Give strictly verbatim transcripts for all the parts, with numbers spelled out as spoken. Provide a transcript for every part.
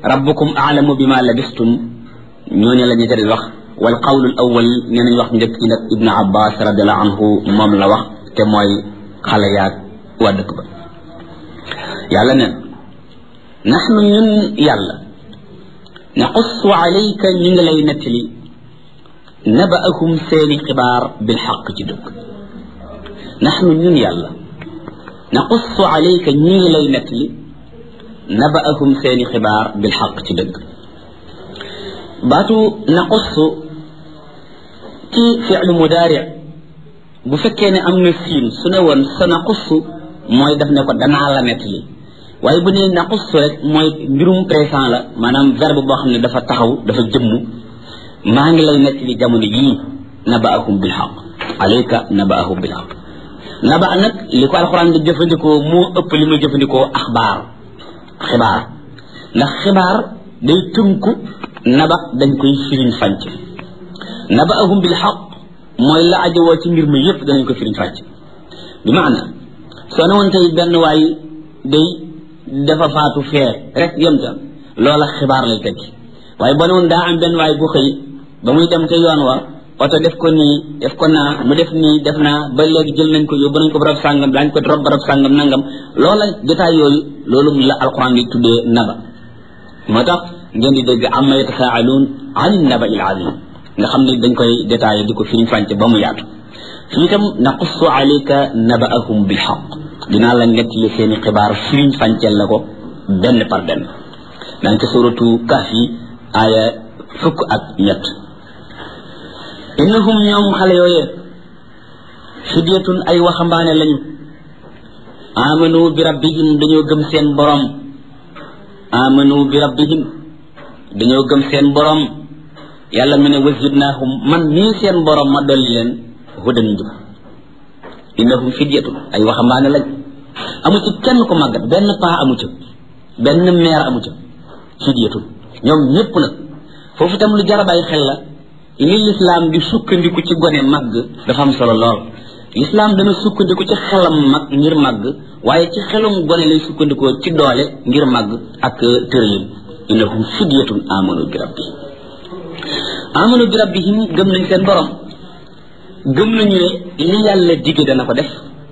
rabbukum a'lamu bima labistum ñooñu la ñu tari wax wal qawlu al awwal nee nañ wax njëkk ci nag ibnu abbas radiallahu anhu moom la wax te mooy xale yaag waa dëkk ba yàlla neen naxnu ñun yàlla naqussu alayka ñu ngi lay nettali naba'ahum seeni xibaar bil xaq ci dëgg naxnu ñun yàlla naqussu alayka ñu ngi lay nettali naba'ahum seeni xibaar bil xaq ci dëgg baatu naqussu ci fi'lu mudaari bu fekkee ne am na siin su ne woon sa naqussu mooy daf ne ko danaa la nettali waaye bu ne naqussu rek mooy mbirum présent la maanaam verbe boo xam ne dafa taxaw dafa jëmm maa ngi lay nettali jamono yii naba'ahum bil haqq alayka naba'ahum bil haqq naba nag li ko alxuraan di jëfandikoo moo ëpp li muy jëfandikoo axbaar xibaar ndax xibaar day tënku naba dañ koy firiñ fànc naba'ahum bil haqq mooy la ajowoo ci mbir mi yépp danañ ko firiñ fànc bi maana soo ne woon tey benn waay day dafa faatu fee rek yem ca loola xibaar lay tekki waaye boo ne woon daa am benn waay bu xëy ba muy dem ca yoon wa oto def ko nii def ko naa mu def nii def naa ba léegi jël nañ ko yóbbu nañ ko barab sàngam daañ ko rob barab sàngam nangam loola détail yooyu loolu la alquran di tuddee naba moo tax ngeen di dégg amma yatasaaluun ani naba il azim nga xam ne dañ koy détaillé di ko firiñ fànce ba mu yaatu fii itam naqussu alayka naba'ahum bil haqq dinaa la nettali seeni xibaar firiñ fànceel la ko benn par benn daañ ko suratu Kahf yi aaya fukk ak ñett innahum ñoom xale yooyee fidyatun ay waxambaane lañu amanu bi rabbihim dañoo gëm seen borom amanu bi rabbihim dañoo gëm seen borom yàlla mu ne wazidnaahum man nii seen borom ma dolli leen hudan njub innahum fidyatun ay waxambaane lañ amu ci kenn ko màggat benn paa amu ca benn meer amu ca fidyatun ñoom ñëpp nag foofu tam lu jar a bàyyi xel la li lislaam di sukkandiku ci gone màgg dafa am solo lool lislaam dana sukkandiku ci xelam mag ngir màgg waaye ci xelum gone lay sukkandikoo ci doole ngir màgg ak tëralin innahum fidyatun amanu bi rabbihim amanu bi rabbihim gëm nañ seen borom gëm nañu ne li yàlla dige dana ko def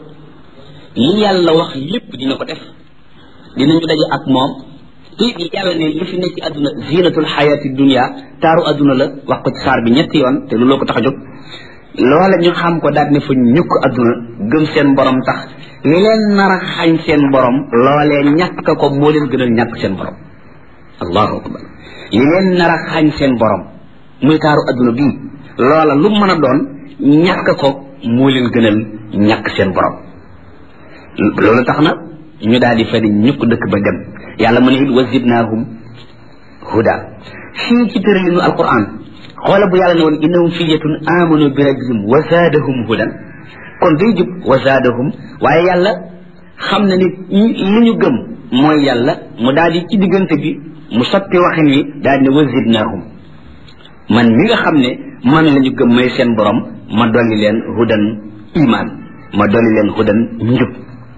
li yàlla wax lépp dina ko def dinañu daje ak moom te yàlla ne li fi nekk ci àdduna zinatul xayaati dunia taaru àdduna la wax ko ci saar bi ñetti yoon te looloo ko tax a jóg loola ñu xam ko daal ne fa ñukk àdduna gëm seen borom tax li leen nar a xañ seen borom loolee ñàkk ko moo leen gënal ñàkk seen borom allahu akbar li leen nar a xañ seen borom muy taaru àdduna bii loola lu mën a doon ñàkk ko moo leen gënal ñàkk seen borom loolu tax na ñu daal di fay ñukk dëkk ba dem yàlla mu ne it wazidnaahum huda fii ci tëralinu alquran xoola bu yàlla ne woon innahum fidyatun amanu bi rabbihim wa zaadahum hudan kon day jub wa zaadahum waaye yàlla xam na ni li ñu gëm mooy yàlla mu daal di ci diggante bi mu sotti waxin wi daal di ne wazidnaahum man mi nga xam ne man la ñu gëm may seen borom ma dolli leen hudan iman ma dolli leen hudan njub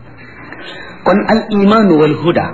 kon al imaanu wal huda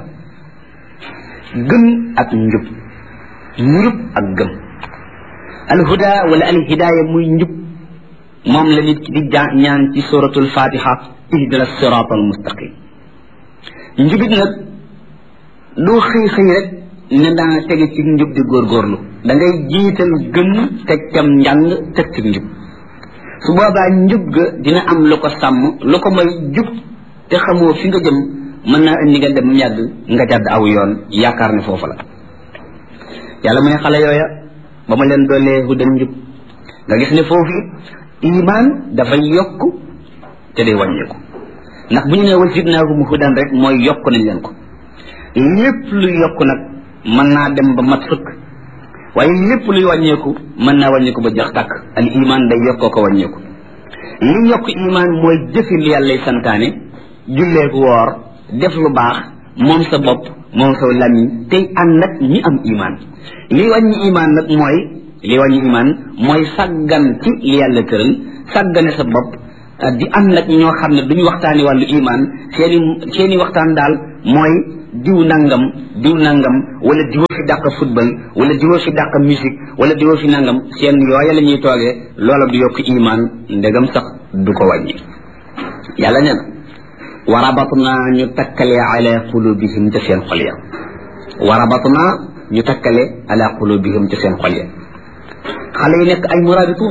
gëm ak njub njub ak gëm al huda wala al hidaaya muy njub moom la nit ki di ñaan ci suratul fatiha ihdina sirata al mustaqim njubit nag doo xëy xëy rek ne daa tege ci njub di góorgóorlu da ngay jiital gëm teg cam njàng teg ci njub su boobaa njub ga dina am lu ko sàmm lu ko may jub te xamoo fi nga jëm mën naa indi nga dem yàgg nga jàdd aw yoon yaakaar ne foofu la yàlla mu ne xale yooya ba ma leen doolee hudan njub nga gis ne foofu iman dafay yokk te day wàññeeku ndax bu ñu nee wazidnaahum hudan rek mooy yokk nañ leen ko lépp luy yokk nag mën naa dem ba mat fëkk waaye lépp luy wàññeeku mën naa wàññeeku ba jeex tàkk al iman day yokkoo ko wàññeeku li yokk iman mooy jëfi li yàlla lay santaane julleeku woor def lu baax moom sa bopp moom sa lamiñ tey ànd ak ñi am iman li wàññi iman nag mooy li wàññi iman mooy sàggan ci li yàlla tëral sàggane sa bopp di ànd ak ñoo xam ne duñu waxtaani wàllu iman seeni seeni waxtaan daal mooy diw nangam diw nangam wala diwa fi dàq football wala diwa fi dàq musique wala diwa fi nangam seen yooya la ñuy toogee loola du yokk iman ndegam sax du ko wàññi yàlla nee na wa rabatna ñu takkale ala qulubihim ca seen xol ya wa rabatna ñu takkale ala qulubihim ca seen xol ya xale yi nekk ay murabitun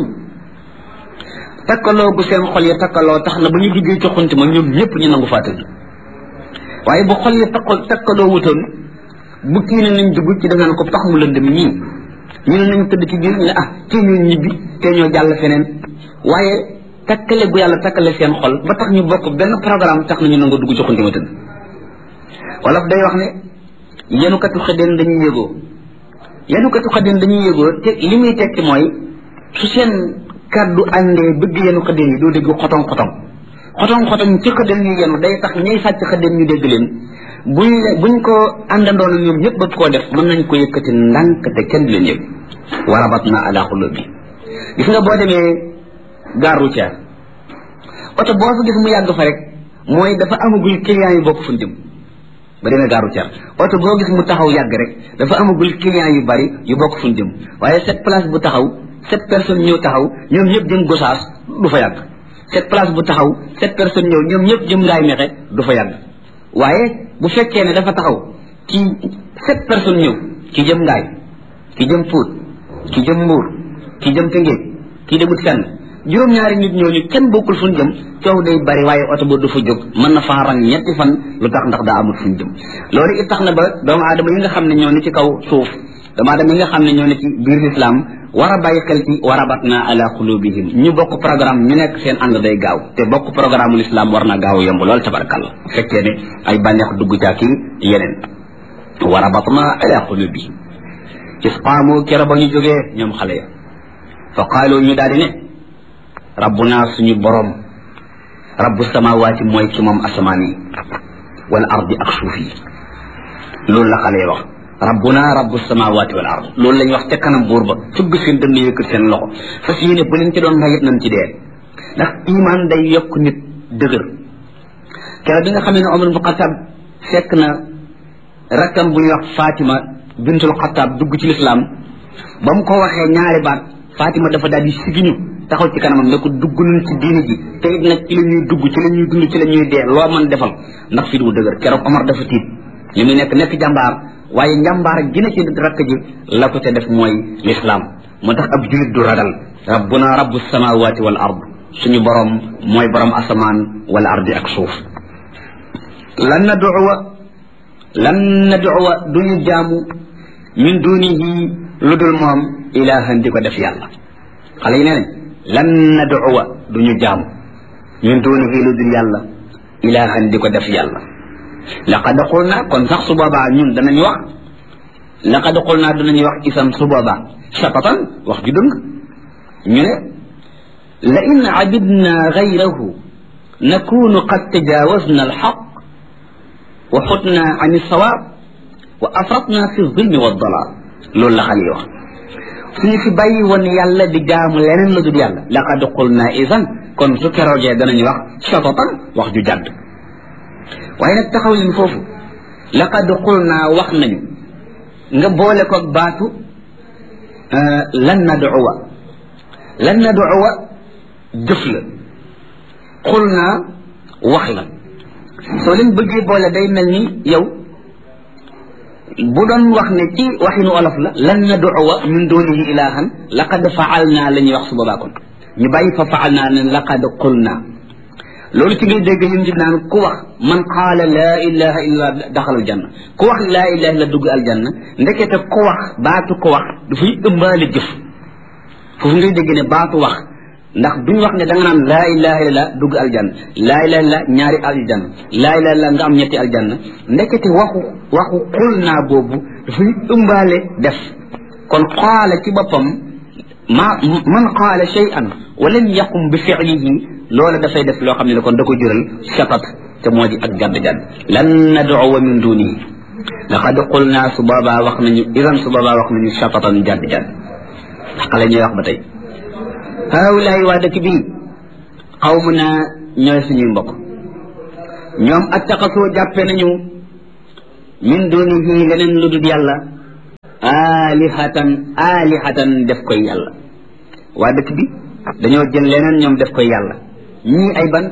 takkaloo bu seen xol ya takkaloo tax na ba ñu duggee ci xunti ma ñoom ñëpp ñu nangu faa tëdd waaye bu xol ya takkal takkaloo wutoon bu kii ne nañ dugg ci dangaan ko tax mu lëndëm ñii ñu ne nañ tëdd ci biir ñu ne ah tee ñoo ñibbi tee ñoo jàll feneen waaye takkale bu yàlla takkale seen xol ba tax ñu bokk benn programme tax na ñu nangu dugg ci xunti ma tëdd wolof day wax ne yenukatu xëddeen dañuy yëgoo yenukatu xëddeen dañuy yëgoo te li muy tekki mooy su seen kaddu àndee bëgg yenu xëddeen yi doo dégg xotong xotong xotong xotong ci xëddeen ñu yenu day tax ñay sàcc xëddeen ñu dégg leen buñ buñ ko àndandoon ñoom ñëpp bëgg koo def mën nañ ko yëkkati ndànk te kenn du leen yëg wa rabatna ala qulubi gis nga boo demee gare routière oto boo fa gis mu yàgg fa rek mooy dafa amagul client yu bokk fuñ jëm ba demee gare routière oto boo gis mu taxaw yàgg rek dafa amagul client yu bari yu bokk fuñ jëm waaye cette place bu taxaw sept personnes ñëw taxaw ñoom ñëpp jëm Gossas du fa yàgg cette place bu taxaw sept personnes ñëw ñoom ñëpp jëm Ngaay Mexe du fa yàgg waaye bu fekkee ne dafa taxaw ci sept personnes ñëw ki jëm Ngaay ki jëm Pout ki jëm Mbuur ki jëm Tëngéej ki demut fenn juróom-ñaari nit ñooñu kenn bokkul fu ñu jëm coow day bari waaye oto ba du fa jóg mën na faa rang ñetti fan lu tax ndax daa amul fu ñu jëm loolu it tax na ba doomu aadama yi nga xam ne ñoo ne ci kaw suuf doomu aadama yi nga xam ne ñoo ne ci biir lislaam war a bàyyi xel ci wa rabatna ala qulubihim ñu bokk programme ñu nekk seen ànd day gaaw te bokk programme ul islam war na gaaw yomb lool tabarkalla fekkee ne ay bànneex dugg ca ki yeneen wa rabatna ala qulubihim isqaamu kera ba ñu jógee ñoom xale ya fa qaalu ñu daal di ne rabbuna suñu borom rabbu samawaati mooy ki moom asamaan yi wal ardi ak suuf yi loolu la xale ya wax rabbuna rabbu samawati wal ard loolu lañ wax ca kanam buur ba fugg seen dënn yëkkat seen loxo fas yéene bu leen ci doon mayit nañ ci dee ndax iman day yokk nit dëgër keroog bi nga xam ne Omar bu Xattaab fekk na rakkam bu ñuy wax Fatima bintul Xattaab dugg ci lislaam ba mu ko waxee ñaari baat Fatima dafa daal di sigiñu taxaw ci kanamam ne ko dugg nañ ci diini ji te it nag ci la ñuy dugg ci la ñuy dund ci la ñuy dee loo mën defal ndax fi du dëgër keroog Omar dafa tiit li muy nekk nekk jàmbaar waaye njàmbaar gi ne ci rakk ji la ko ca def mooy lislaam moo tax ab julit du ragal rabbuna rabbu samawati wal ard suñu borom mooy borom asamaan wal ardi ak suuf lan nad'uwa lan nad'uwa duñu jaamu min dunihi lu dul moom ilahan di ko def yàlla xale yi nee nañ lan nad'uwa duñu jaamu min dunihi lu dul yàlla ilahan di ko def yàlla laqad qulna kon sax su boobaa ñun danañ wax laqad qulna danañ wax isam su boobaa shatatan wax ju dëng ñu ne la in abidna gayrahu nakunu qad tajawazna alxaq wa xutna an alsawaab wa afratna fi zulmi wa dalal loolu la xale yi wax suñu fi bàyyi woon yàlla di jaamu leneen la dul yàlla laqad qulna isan kon su keroogee danañ wax shatatan wax ju jàdd waaye nag taxaw leen foofu laqad qulna wax nañu nga boole ko baatu lan nad'uwa lan nad'uwa jëf la qulna wax la soo leen bëggee boole day mel ni yow bu doon wax ne ci waxinu olof la lan nad'uwa min dunihi ilahan laqad fa'alna la ñuy wax su boobaa kon ñu bàyyi fa fa'alna ne laqad qulna loolu ci ngay dégg ñun ci naan ku wax man qaala laa ilaha illa daxal aljanna ku wax laa ilaha illa dugg aljanna ndekete ku wax baatu ku wax dafay ëmbaale jëf foofu ngay dégg ne baatu wax ndax duñ wax ne da nga naan laa ilaha illa dugg aljanna laa ilaha illa ñaari aljanna laa ilaha illa nga am ñetti aljanna ndekete waxu waxu xul naa boobu dafay ëmbaale def kon qaala ci boppam ma man qaala shay'an wa lam yaqum bi fi'lihi loola dafay def loo xam ne kon da ko jural shatat te moo di ak jadd jadd lan nad'uwa min dunihi laqad qulna su boobaa wax nañu idan su boobaa wax nañu shatatan jadd jadd xale ñuy wax ba tey haawulaay waa dëkk bii xawmu naa ñooy suñuy mbokk ñoom attaqasoo jàppe nañu min dunihi leneen lu dul yàlla alihatan alihatan def koy yàlla waa dëkk bi dañoo jël leneen ñoom def koy yàlla ñii ay bant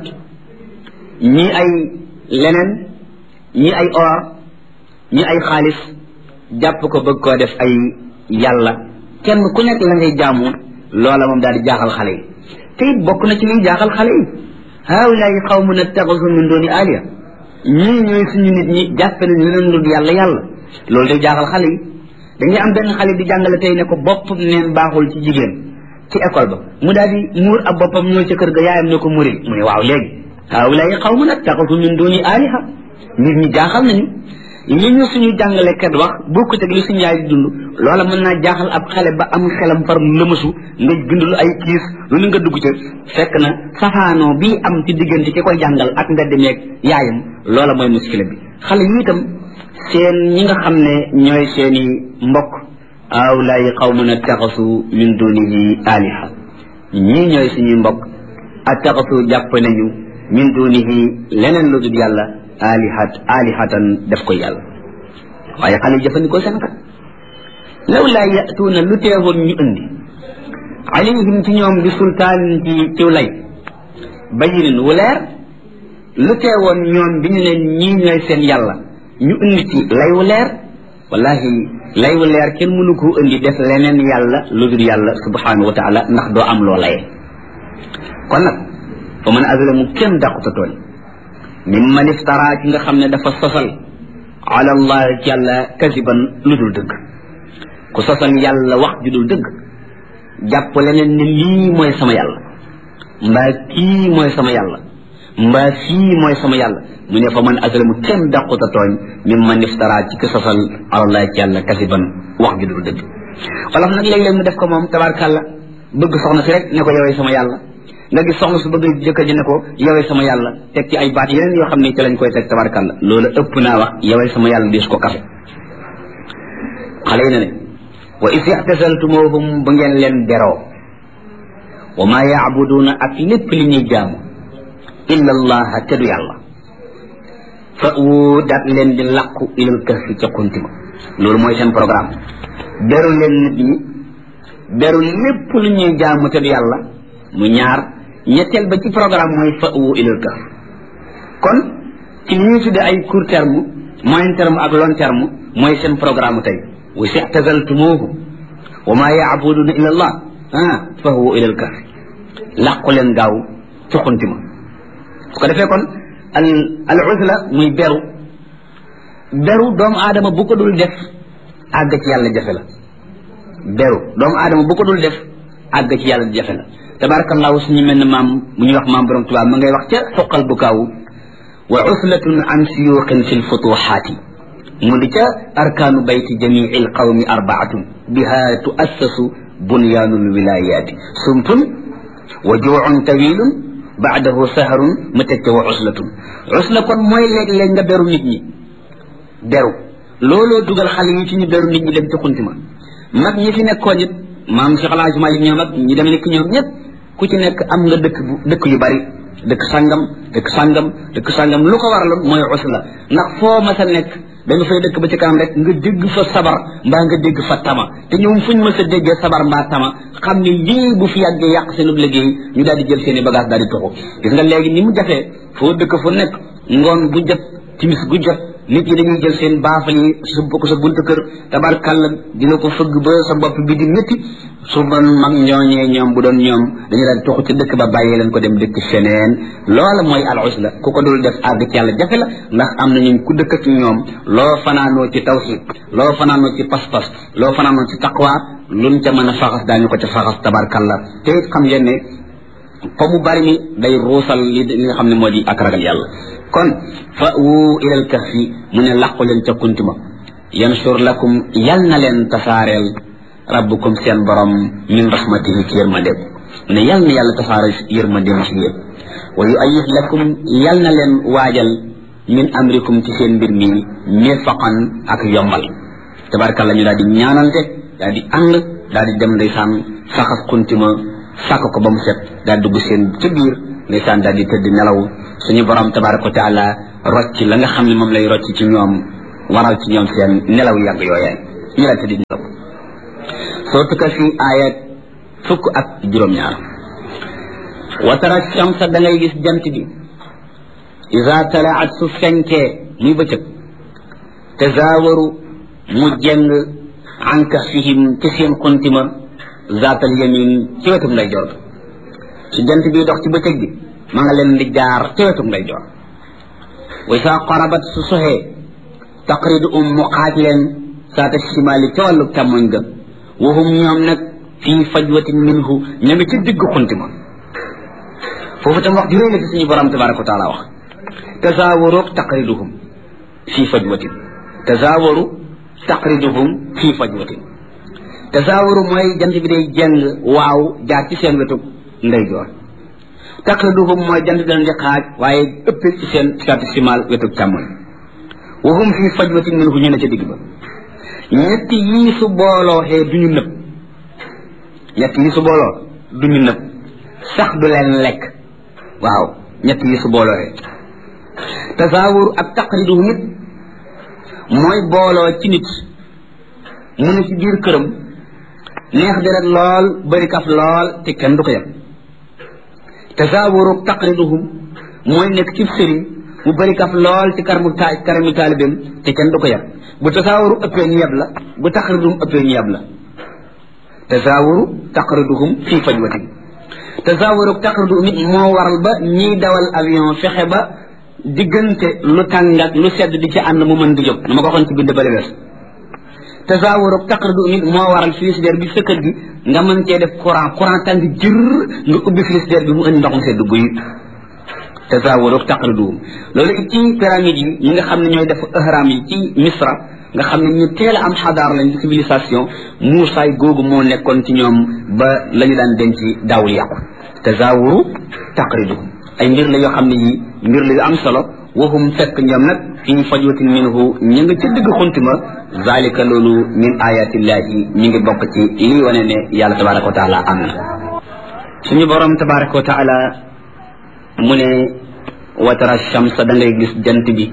ñii ay leneen ñii ay or ñii ay xaalis jàpp ko bëgg koo def ay yàlla kenn ku nekk la ngay jaamu loola moom daal di jaaxal xale yi te it bokk na ci liy jaaxal xale yi haawulaay qawmun ittaxasu min duni aliya ñii ñooy suñu nit ñi jàppe nañ leneen lu yàlla yàlla loolu day jaaxal xale yi dañuy am benn xale di jàngale tey ne ko bopp neen baaxul ci jigéen ci école ba mu daal di muur ab boppam ñëw ca kër ga yaayam ne ko muril mu ne waaw léegi haawulaay qawmun ittaxasu min duni aliha nit ñi jaaxal nañu li ñu suñu jàngalekat wax bokkut ak li suñu yaay di dund loola mën naa jaaxal ab xale ba am xelam far lëmasu nga bindul ay kiis lu ni nga dugg ca fekk na safaanoo bii am ci diggante ki koy jàngal ak mbedd meeg yaayam loola mooy muskila bi xale yi itam seen ñi nga xam ne ñooy seeni mbokk awlaay qawmun attaxasu min dunihi aliha ñii ñooy suñuy mbokk attaxasu jàpp nañu min dunihi leneen lu dul yàlla alihat alihatan def ko yàlla waaye xale yi jëfandikoo seen kat law laa yatuuna lu teewoon ñu indi alayhim ci ñoom bi sultaan ci ciw lay bayinin wu leer lu teewoon ñoom bi ñu ne ñii ñooy seen yàlla ñu indi ci lay wu leer wallahi lay wu leer kenn mënu koo indi def leneen yàlla lu dul yàlla subhanahu wa taala ndax doo am loo laye kon nag fa man azlamu kenn dàquta tooñ mimman iftara ci nga xam ne dafa sosal ala allah ci yàlla kasiban lu dul dëgg ku sosal yàlla wax ju dul dëgg jàpp leneen ne lii mooy sama yàlla mbaa kii mooy sama yàlla mbaa fii mooy sama yàlla mu ne fa man azlamu kenn dàquta tooñ mimman iftara ci ku sosal ala allah ci yàlla kasiban wax ju dul dëgg wala nag léeg-léeg mu def ko moom tabarkàlla bëgg soxna si rek ne ko yowee sama yàlla nga gis soxna su bëgg jëkkër ji ne ko yowee sama yàlla teg ci ay baat yeneen yoo xam ne ci lañ koy teg tabarkàlla loolu ëpp naa wax yowee sama yàlla diis ko kafe xale yi ne ne wa is i'tazaltumuhum bu ngeen leen beroo wa ma ya'buduuna ak lépp li ñuy jaamu illa allaha te du yàlla fa wu daat leen di làqu ilal kahfi ca kuntima loolu mooy seen programme beru leen nit ñi beru lépp lu ñuy jaamu te du yàlla mu ñaar ñetteel ba ci programme mooy fa wu ilal kahf kon ci li ñuy tudde ay court terme moyen terme ak long terme mooy seen programme tey wa i'tazaltumuhum wa ma ya'buduna illa allah ah fa wu ilal kahf làqu leen gaaw ci xuntima su ko defee kon al al uzla muy beru beru doomu aadama bu ko dul def àgg ci yàlla jafe la beru doomu aadama bu ko dul def àgg ci yàlla jafe la tabarakallahu suñu mel ne maam bu ñuy wax maam borom tubaab ma ngay wax ca xoqal bu kaaw wa uslatun an siyuqin fi lfutuxaati mu di ca arkaanu bayti jamii lqawmi arbaatun biha tuassasu bunyaanu lwilayaati sumtun wa juucun tawilun baadahu saharun ma teg ca wa uslatun usla kon mooy léeg-léeg nga beru nit ñi beru looloo dugal xale yi ci ñu beru nit ñi dem ci xunti ma mag ñi fi nekkoon it maam Cheikh El Hadj Malick ñoom ak ñi dem nekk ñoom ñëpp ku ci nekk am nga dëkk bu dëkk yu bari dëkk sangam dëkk sangam dëkk sangam lu ko waraloon mooy usla ndax foo ma sa nekk da nga fay dëkk ba ci kanam rek nga dégg fa sabar mbaa nga dégg fa tama te ñoom fuñ ma sa déggee sabar mbaa tama xam ne lii bu fi yàggee yàq seen liggéey ñu daal di jël seen i bagage daal di toxu gis nga léegi ni mu jafee foo dëkk fu nekk ngoon gu jot timis gu jot nit ñi dañuy jël seen baafal yi sump ko sa buntu kër tabarkàlla dina ko fëgg ba sa bopp bi di métti su man mag ñooñee ñoom bu doon ñoom dañu daan toxu ci dëkk ba bàyyee leen ko dem dëkk feneen loola mooy al usla ku ko dul def àgg ci yàlla jafe la ndax am na ñu ku dëkk ak ñoom loo fanaanoo ci tawhid loo fanaanoo ci pas-pas loo fanaanoo ci taqwa luñ ca mën a faxas daañu ko ca faxas tabarkàlla te it xam ngeen ne fa mu bari mi day ruusal li li nga xam ne moo di ak ragal yàlla kon fa wu ilal kahfi mu ne làqu leen ca kuntima yansur lakum yal na leen tasaareel rabbukum seen borom min rahmatihi ci yërmandeem ne yal na yàlla tasaare yërmandeem ci yéen wa yuayyid lakum yal na leen waajal min amrikum ci seen mbir mi mirfaqan ak yombal tabarkalla ñu daal di ñaanante daal di ànd daal di dem ndeysaan saxas kuntima sàkk ko ba mu set daal dugg seen ca biir ndeysaan daal di tëdd nelaw suñu borom tabaraka wa taala rocc la nga xam ne moom lay rocc ci ñoom waral ci ñoom seen nelaw yàgg yooyee ñu la tëddi nelaw soo tukka fi aayat fukk ak juróom-ñaar wa tara shamsa da ngay gis jant bi iza talaat su fenkee muy bëccëg tazaawaru mu jeng an kahfihim ci seen xuntima zaatal yamin ci wetum nday joor su jant bi dox ci bëccëg bi ma nga leen di jaar ci wetum nday joor wa isa qarabat su soxee taqridu um mu xaaj leen saata shimaali ca wàllu càmmoñ ga wahum ñoom nag fii fajwatin minhu ña ngi ci digg xuntima foofu tam wax ju réy la ci suñu borom tabaraka wa taala wax tazaawaru taqriduhum fii fajwatin tazaawaru taqriduhum fii fajwatin tazaawaru mooy jant bi day jeng waaw jaar ci seen wetu ndeyjoor taqriduhum mooy jant bi di xaaj waaye ëpp ci seen saati simal wetu càmmoñ wahum fii fajwatin minhu ñu ne ca digg ba ñetti yii su booloo xee duñu nëb ñetti yii su booloo duñu nëb sax du leen lekk waaw ñetti yii su booloo xee tasaawur ak taqriduhum it mooy booloo ci nit mu ne ci biir këram neex deret lool bari kaf lool te kenn du ko yem tasaawur ak taqriduhum mooy nekk ci sëriñ mu bari kaf lool ci karamu taaj karamu taalibeem te kenn du ko yem bu tasaawuru ëppee ñu yeb la bu taqriduhum ëppee ñu yeb la tasaawuru taqriduhum fii fajwatin tasaawuru ak taqriduhum it moo waral ba ñiy dawal avion fexe ba diggante lu tàng ak lu sedd di ci ànd mu mën di jóg na ma ko waxoon ci bind bale wees tasawuru taqriduhum it moo waral frigidaire bi sa kër gi nga mën cee def courant courant tàng jër nga ubbi frigidaire bi mu indi ndoxum sedd guy tasawuru taqriduhum loolu it ci pyramide yi ñi nga xam ne ñooy def ihram yi ci misra nga xam ne ñu teel a am xadaar lañ ci civilisation muusaay googu moo nekkoon ci ñoom ba la ñu daan denc daawul yàqu tasawuru taqriduhum ay mbir la yoo xam ne yi mbir la yu am solo waxum fekk ñoom nag fii fajwatin minhu ñu ngi ci digg xuntima zalika loolu min ayatillahi ñu ngi bokk ci lii wane ne yàlla tabaraka wa taala am na suñu borom tabaraka wa taala mu ne wa tara shamsa da ngay gis jant bi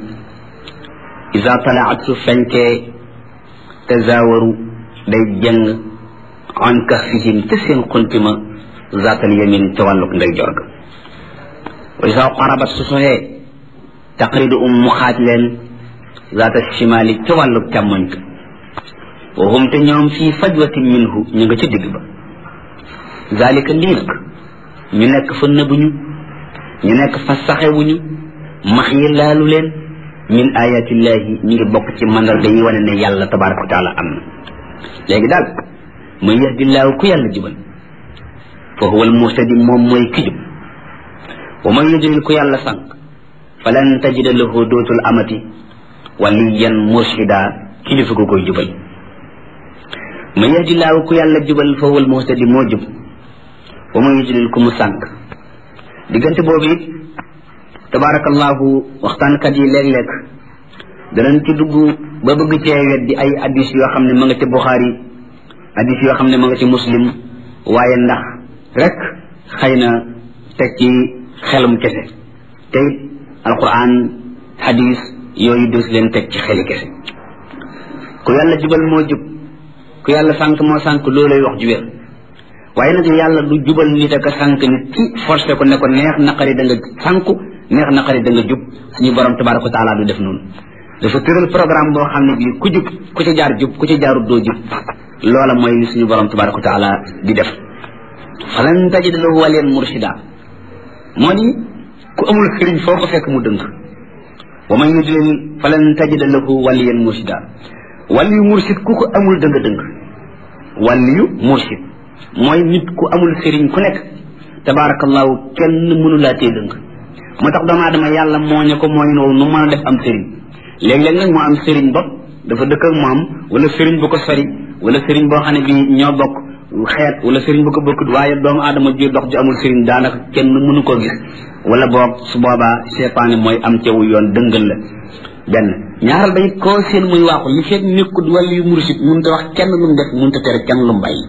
iza talaat su fenkee tazawaru day jëng an kahfihim te seen xuntima zatal yamin ca wàlluk nday jorga wa isa qarabat su soxee taqridu um mu xaaj leen zaata shimali ca wàllu càmmoñ ka wa hum te ñoom fii fajwatin minhu ñu nga ca digg ba zalika lii nag ñu nekk fa nëbuñu ñu nekk fa saxewuñu max yi laalu leen min ayatillahi ñu ngi bokk ci mandarga yi wane ne yàlla tabaraka wa taala am na léegi daal man yahdillaahu ku yàlla jubal fa huwa al muhtadi moom mooy ki jub wa man yudlil ku yàlla sànq falan tajida lahu dootul amati waliyan murshida kilifa ko koy jubal man yahdillahu ku yàlla jubal fa huwa al muhtadi moo jub wa man yudlil ku mu sànq diggante boobu it tabarakallahu waxtaankat yi léeg-léeg danañ ci dugg ba bëgg cee weddi ay addis yoo xam ne ma nga ci Buxaari addis yoo xam ne ma nga ci Muslim waaye ndax rek xëy na teg ci xelum kese te it alquran hadis yooyu des leen teg ci xeli kese ku yàlla jubal moo jub ku yàlla sànq moo sànq loolay wax ju wér waaye nag yàlla du jubal nit ak sànq nit ci forcé ko ne ko neex naqari da nga sànku neex naqari da nga jub suñu borom tabaraka wa taala du def noonu dafa tëral programme boo xam ne bii ku jub ku ci jaar jub ku ci jaarut doo jub loola mooy suñu borom tabaraka wa taala di def falan tajid lahu waliyan murshida moo di ku amul sëriñ foo ko fekk mu dëng wa man yudlil falan tajida lahu waliyan murshida waliyu murshid ku ko amul dëng dëng waliyu murshid mooy nit ku amul sëriñ ku nekk tabarakallahu kenn mënu laa tee dëng moo tax doomu aadama yàlla moo ne ko mooy noonu nu mën a def am sëriñ léeg-léeg nag moo am sëriñ bopp dafa dëkk ak moom wala sëriñ bu ko sori wala sëriñ boo xam ne bii ñoo bokk xeet wala sëriñ bu ko bokkut waaye doomu aadama ji dox ji amul sëriñ daanaka kenn mënu ko gis wala boog su boobaa seytaane mooy am cewu yoon dëngal la benn ñaaral ba it koo seen muy waaxu li fekk nekkut wala yu mursid mënut a wax kenn lu mu def mënut a tere kenn lu mu bàyyi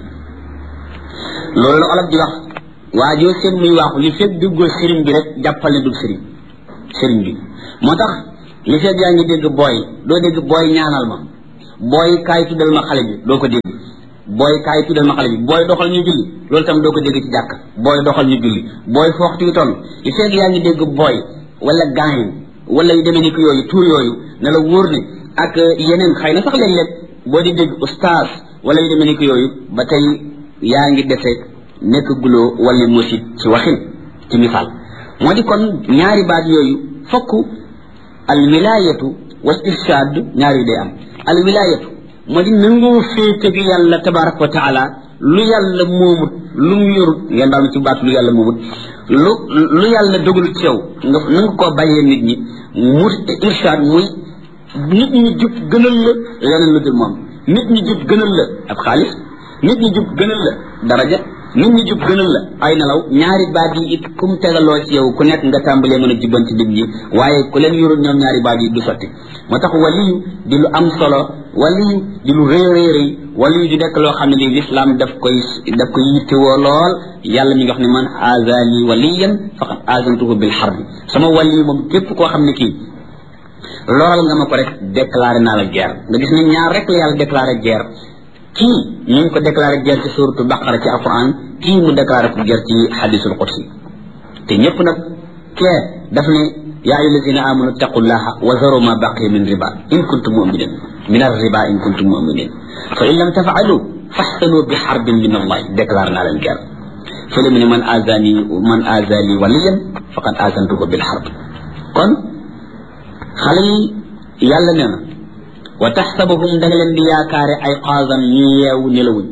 loolu la olof di wax waa joo seen muy waaxu li fekk duggoo sëriñ bi rek jàppal ne du sëriñ sëriñ bi moo tax li fekk yaa ngi dégg booy doo dégg booy ñaanal ma booy kaay tuddal ma xale bi doo ko dégg booy kaay tuddal ma xale bi booy doxal ñu julli loolu tam doo ko dégg ci jàkk booy doxal ñu julli booy fooxtu yu toll li fekk yaa ngi dégg booy wala gaañu wala yu demee ni ko yooyu tuur yooyu na la wóor ne ak yeneen xëy na sax léeg-léeg boo di dégg ustaas wala yu demee ni ko yooyu ba tey yaa ngi defe nekk guloo wala musid ci waxin ci misaal moo di kon ñaari baat yooyu fokk al wilayatu wal irshad ñaari yu day am al wilayatu moo di nangoo féete gi yàlla tabaraka wa taala lu yàlla moomut lu mu yorut ngeen daal ci baat lu yàlla moomut lu lu yàlla dogalut ci yow nga nanga koo bàyyee nit ñi mu irshad muy nit ñi jub gënal la leneen lu dul moom nit ñi jub gënal la ab xaalis nit ñi jub gënal la daraja nit ñi jub gënal la ay nelaw ñaari baat yi it kum tegaloo ci yow ku nekk nga tàmbalee mën a jubbanti nit ñi waaye ku leen yorul ñoom ñaari baat yi du sotti moo tax waliyu di lu am solo waliyu di lu rëy rëy rëy waliyu di nekk loo xam ne li l'islam daf koy daf koy yittewoo lool yàlla mi nga xam ne man azali waliyan faqad azantuhu bil harb sama waliyu moom képp koo xam ne kii loral nga ma ko rek déclaré naa la guerre nga gis ne ñaar rek la yàlla déclaré guerre kii ñu ngi ko déclaré guerre ci suratu baqara ci alquran kii mu déclaré ko guerre ci hadisul qudsi te ñëpp nag kee daf ne yaa ayyuha allazina amanu taqullaha wa zaru ma baqiya min riba in kuntum mu'minin min ar-riba in kuntum mu'minin fa in lam taf'alu fahsanu bi harbin min allah déclaré naa leen guerre fële mu ne man azani man azali waliyan faqad azantuhu bil harb kon xale yi yàlla nee na wa taxsabuhum da nga leen di yaakaare ay qaazan ñu yeewu nelawuñ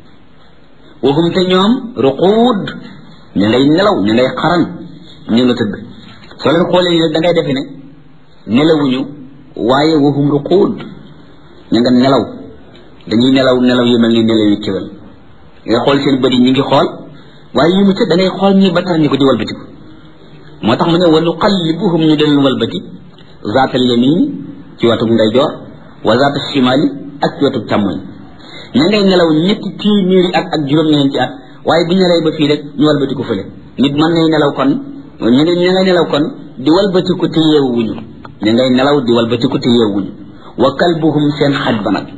waxum te ñoom ruquud ñu ngay nelaw ñu ngay xaran ñu nga tëdd soo leen xoolee ne da ngay defe ne nelawuñu waaye waxum ruquud ñu nga nelaw dañuy nelaw nelaw yu mel ni nelaw yu kéwal nga xool seen bëri ñi ngi xool waaye yu mu ca da ngay xool ñi ba tax ñu ko di walbatiku moo tax mu ne wa nuqallibuhum ñu del walbati zaatal yamin ci watug ndeyjoor wa zaata shimali ak ci watug càmmoñ ña ngay nelaw ñetti téeméeri at ak juróom-ñeenti at waaye bu ñu rey ba fii rek ñu walbatiku fële nit mën nay nelaw kon ñu ngi ña ngay nelaw kon di walbatiku te yeewuñu ña ngay nelaw di walbatiku te yeewuñu wa kalbuhum seen xaj ba nag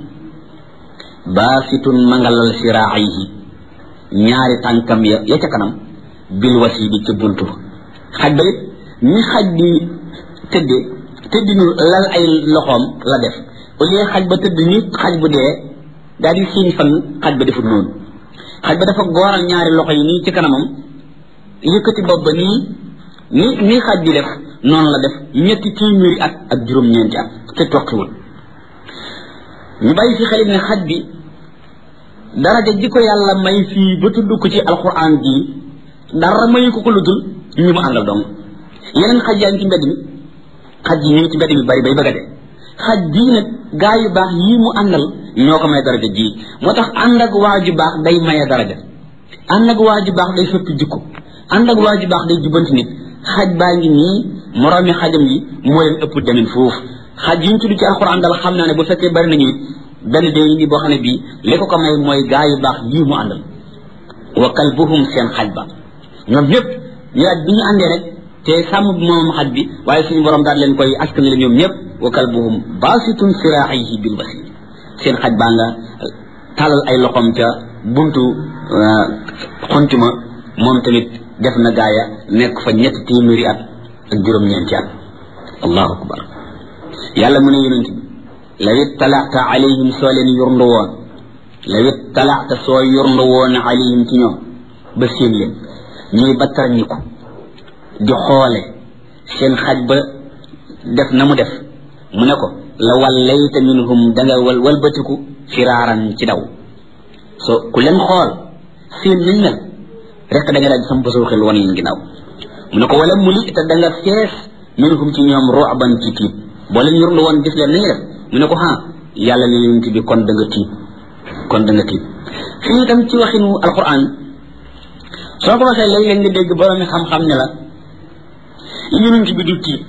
baasitun mangalal siraayihi ñaari tànkam ya ya ca kanam bil wasiidi ca buntu xaj ba it ñi xaj di tëdde tëddinu lal ay loxoom la def au lieu xaj ba tëdd ni xaj bu dee daal di siiñ fan xaj ba defut noonu xaj ba dafa gooral ñaari loxo yi nii ci kanamam yëkkati bopp ba nii ni nii xaj di def noonu la def ñetti téeméeri at ak juróom-ñeenti at te toqiwul ñu bàyyi fi xalit ne xaj bi daraja ji ko yàlla may fii ba tudd ko ci alquran ji dara mayu ko ko lu dul ñi mu àndal dong yeneen xaj yaa ngi ci mbedd mi xaj yi ñu ngi ci mbedd mi bari bay bëgg a dee xaj bii nag gaa yu baax yii mu àndal ñoo ko may daraja ji moo tax ànd ak waa ju baax day maye daraja ànd ak waa ju baax day soppi jikko ànd ak waa ju baax day jubbanti nit xaj baa ngi nii moroomi xajam yi moo leen ëpp demin foofu xaj yi ñu tudd ci alquran dal xam naa ne bu fekkee bari nañu it benn dee indi boo xam ne bii li ko ko may mooy gaa yu baax yii mu àndal wa kalbuhum seen xaj ba ñoom ñëpp ñu at bi ñu àndee rek te sàmm moom xaj bi waaye suñu borom daal leen koy askan la ñoom ñëpp wa kalbuhum baasitun siraayihi bil wasiid seen xaj baa nga talal ay loxoom ca buntu xontuma moom tamit def na gaaya nekk fa ñetti téeméeri at ak juróom-ñeenti at allahu akbar yàlla mu ne yonent bi law ittalaata alayhim soo leen yurndu woon law ittalaata soo yurndu woon alayhim ci ñoom ba seen leen ñuy battar ñi ko di xoole seen xaj ba def na mu def mu ne ko la wallayta minhum danga wal walbatiku firaaran ci daw so ku leen xool seen nañ mel rek da nga daal di samp soo xel wan leen ginnaaw mu ne ko wala mu li te da nga fees minhum ci ñoom ru'ban ci tiit boo leen yurndu woon gis leen nañu def mu ne ko ha yàlla ne yonent bi kon da nga tiit kon da nga tiit fii itam ci waxinu alquran soo ko waxee léeg-léeg nga dégg borom xam-xam ne la yonent bi du tiit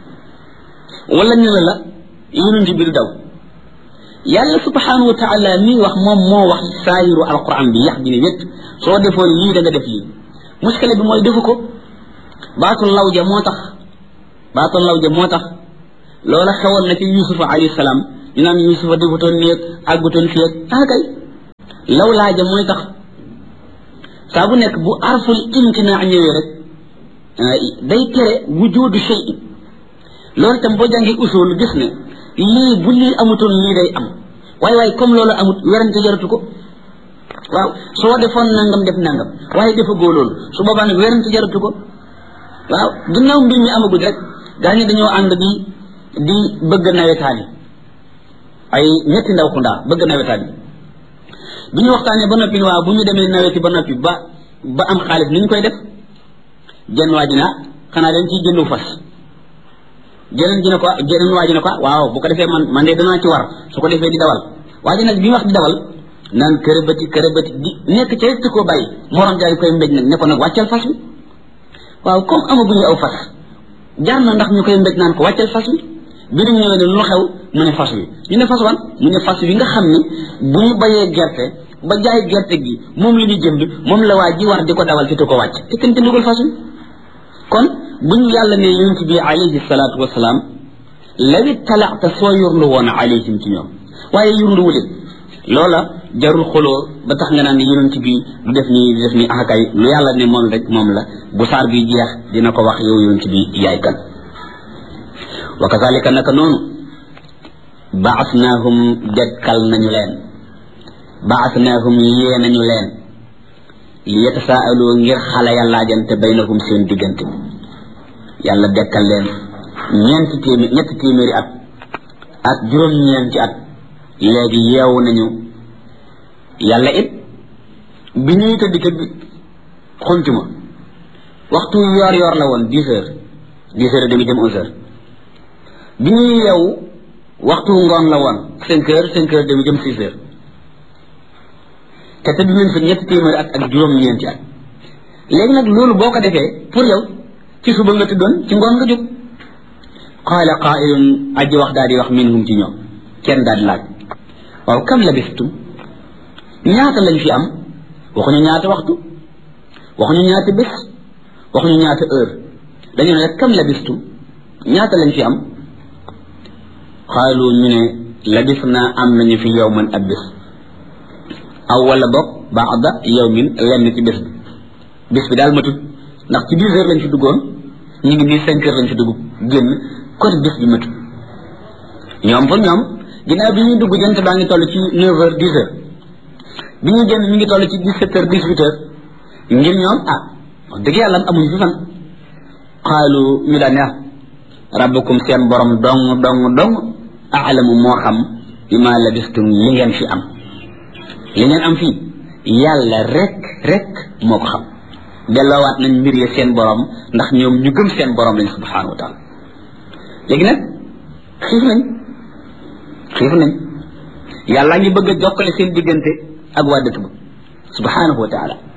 wala ne la la yonent bi du daw yàlla subhanahu wa taala mi wax moom moo wax saayiru alquran bi yax bi ne wét soo defoon lii da nga def lii muskile bi mooy defu ko baatul lawja moo tax baatul lawja moo tax loola xewoon na ci yusufa alayhi salaam ñu naan yusufa defutoon nii ak àggutoon fii ak ah kay law laaja mooy tax saa bu nekk bu arful imtinaa ñëwee rek day tere wujudu shay loolu itam boo jàngee usul gis ne lii bu lii amutoon lii day am waaye waaye comme loolu amut werante jaratu ko waaw soo defoon nangam def nangam waaye defa góo loolu su boobaa nag werante jaratu ko waaw ginnaaw mbir mi amagul rek gaa ñi dañoo ànd di di bëgg nawetaani ay ñetti ndaw xundaa bëgg nawetaani bi ñu waxtaanee ba noppi waaw bu ñu demee naweti ba noppi ba ba am xaalis ni ñu koy def jenn waa ji na xanaa dañ ciy jëndu fas jeneen ji ne ko jeneen waa ji ne ko waaw bu ko defee man man de danaa ci war su ko defee di dawal waa ji nag bi wax di dawal naan kërëbati kërëbati di nekk ci rek koo bàyyi morom jaay koy mbéj nag ne ko nag wàccal fas wi waaw comme amaguñu aw fas jaar na ndax ñu koy mbéj naan ko wàccal fas wi bi ñu ñëwee ne lu xew mu ne fas wi ñu ne fas wan mu ne fas wi nga xam ne bu ñu bayee gerte ba jaay gerte gi moom la ñu jënd moom la waa ji war di ko dawal ci tu ko wàcc te kenn jëndugul fas wi kon bu ñu yàlla ne yonent bi alayhi salaatu wasalaam lawi talaata soo yurlu woon alayhim ci ñoom waaye yurlu wuleen loola jarul xoloo ba tax nga naan ne yonent bi du def nii du def nii akay lu yàlla ne moom rek moom la bu saar bi jeex dina ko wax yow yonent bi yaay kan wa kazalika naka noonu baasnaahum dekkal nañu leen baasnaahum yee nañu leen li yatasaalu ngir xale ya laajante baynahum seen diggante yàlla dekkal leen ñeenti téeméer ñetti téeméeri at ak juróom-ñeenti at léegi yeewu nañu yàlla it bi ñuy tëdd kër bi xontuma waxtu yoor yoor la woon dix heures dix heures demi jëm onze heures bi ñuy yeewu waxtu ngoon la woon cinq heures cinq heures demi jëm six heures te tëdd nañ fa ñetti téeméeri at ak juróom-ñeenti at léegi nag loolu boo ko defee pour yow ci suba nga tëddoon ci ngoon nga jóg qaala qaa'ilun aji wax daal di wax minhum ci ñoom kenn daal di laaj waaw kam labistum ñaata lañ fi am waxuñu ñaata waxtu waxuñu ñaata bés waxuñu ñaata heure dañu ne rek kam labistum ñaata lañ fi am xaalu ñu ne labis naa am nañu fi yawman ab bés aw wala boog baada yawmin lenn ci bés bi bés bi daal matut ndax ci dix heures lañ fi duggoon ñu ngi nii cinq heures lañ fi dugg génn kon bés bi matut ñoom pour ñoom ginnaaw bi ñuy dugg jant baa ngi toll ci neuf heures dix heures bi ñuy génn mi ngi toll ci dix-sept heures dix-huit heures ngir ñoom ah wax dëgg yàlla amuñu fi fan xaalu ñu daan ne rabbukum seen borom dong dong dong aalamu moo xam bi ma labistum li ngeen fi am li ngeen am fii yàlla rek rek moo ko xam delloowaat nañ mbir ya seen borom ndax ñoom ñu gëm seen borom lañ subhanahu wa taala léegi nag xiif nañ xiif nañ yàlla ngi bëgg a jokkale seen diggante ak waa dëkk ba subhanahu wa taala